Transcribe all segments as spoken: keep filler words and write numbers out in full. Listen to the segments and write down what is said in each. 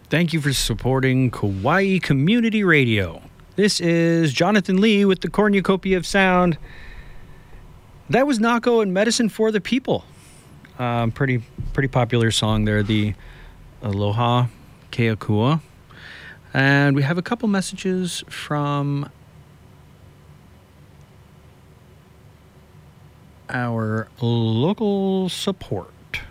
Thank you for supporting Kauai Community Radio. This is Jonathan Lee with the Cornucopia of Sound. That was Nako and Medicine for the People. Um, pretty pretty popular song there, the Aloha Keakua. And we have a couple messages from our local support.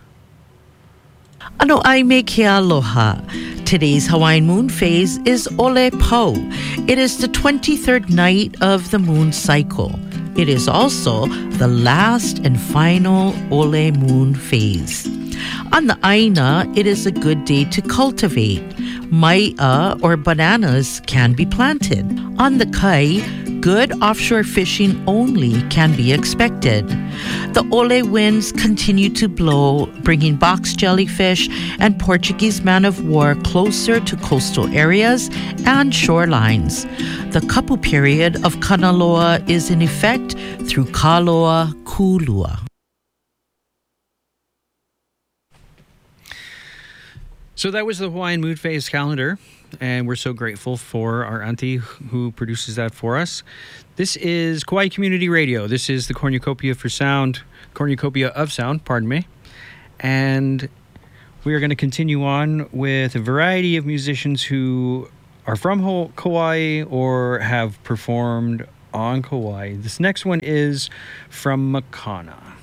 Ano ai me ke aloha. Today's Hawaiian moon phase is Ole Pau. It is the twenty-third night of the moon cycle. It is also the last and final Ole moon phase. On the Aina, it is a good day to cultivate. Mai'a or bananas can be planted. On the Kai, good offshore fishing only can be expected. The Ole winds continue to blow, bringing box jellyfish and Portuguese man-of-war closer to coastal areas and shorelines. The kapu period of Kanaloa is in effect through Kaloa Kulua. So that was the Hawaiian Moon Phase calendar, and we're so grateful for our auntie who produces that for us. This is Kauai Community Radio. This is the Cornucopia for Sound, Cornucopia of Sound, pardon me. And we are going to continue on with a variety of musicians who are from Kauai or have performed on Kauai. This next one is from Makana.